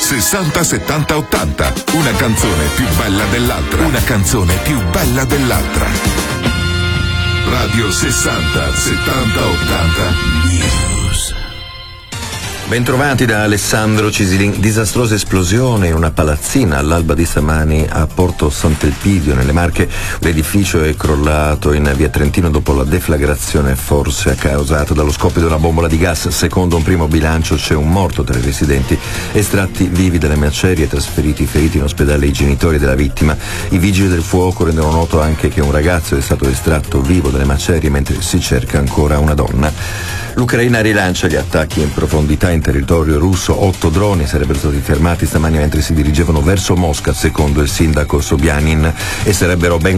60 70 80. Una canzone più bella dell'altra. Una canzone più bella dell'altra. Radio 60 70 80 News. Bentrovati da Alessandro Cisilin. Disastrosa esplosione in una palazzina all'alba di stamani a Porto Sant'Elpidio, nelle Marche. L'edificio è crollato in via Trentino dopo la deflagrazione, forse causata dallo scoppio di una bombola di gas. Secondo un primo bilancio c'è un morto tra i residenti. Estratti vivi dalle macerie, trasferiti feriti in ospedale i genitori della vittima. I vigili del fuoco rendono noto anche che un ragazzo è stato estratto vivo dalle macerie mentre si cerca ancora una donna. L'Ucraina rilancia gli attacchi in profondità in territorio russo. 8 droni sarebbero stati fermati stamani mentre si dirigevano verso Mosca, secondo il sindaco Sobyanin, e sarebbero ben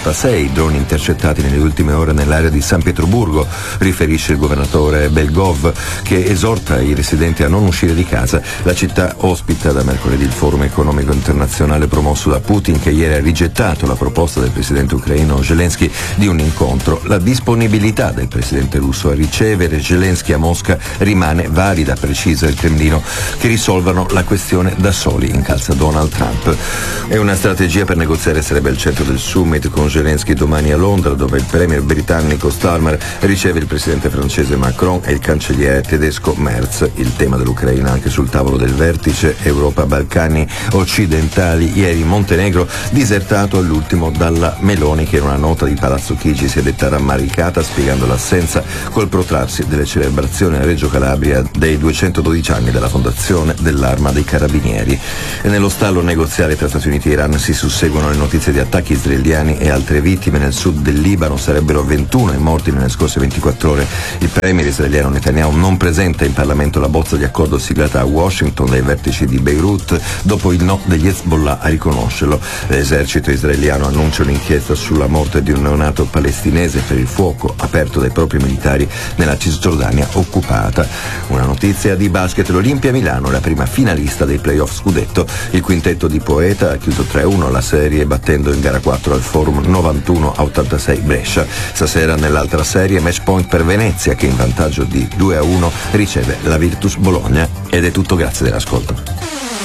86 droni intercettati nelle ultime ore nell'area di San Pietroburgo, riferisce il governatore Belgov, che esorta i residenti a non uscire di casa. La città ospita da mercoledì il forum economico internazionale promosso da Putin, che ieri ha rigettato la proposta del presidente ucraino Zelensky di un incontro. La disponibilità del presidente russo a ricevere Zelensky a Mosca rimane valida, precisa il Cremlino, che risolvano la questione da soli, incalza Donald Trump. È una strategia per negoziare, sarebbe al centro del summit con Zelensky domani a Londra, dove il premier britannico Starmer riceve il presidente francese Macron e il cancelliere tedesco Merz. Il tema dell'Ucraina anche sul tavolo del vertice Europa-Balcani occidentali. Ieri Montenegro disertato all'ultimo dalla Meloni, che in una nota di Palazzo Chigi si è detta rammaricata, spiegando l'assenza col protrarsi delle celebrazioni a Reggio Calabria dei 212 anni della fondazione dell'Arma dei Carabinieri. E nello stallo negoziale tra Stati Uniti e Iran si susseguono le notizie di attacchi israeliani e altre vittime. Nel sud del Libano sarebbero 21 i morti nelle scorse 24 ore. Il premier israeliano Netanyahu non presenta in Parlamento la bozza di accordo siglata a Washington dai vertici di Beirut dopo il no degli Hezbollah a riconoscerlo. L'esercito israeliano annuncia un'inchiesta sulla morte di un neonato palestinese per il fuoco aperto dai propri militari nella Cisgiordania occupata. Una notizia di basket: l'Olimpia Milano, la prima finalista dei playoff scudetto. Il quintetto di Poeta ha chiuso 3-1 la serie, battendo in gara 4 al Forum 91-86 Brescia. Stasera nell'altra serie match point per Venezia, che in vantaggio di 2-1 riceve la Virtus Bologna. Ed è tutto, grazie dell'ascolto.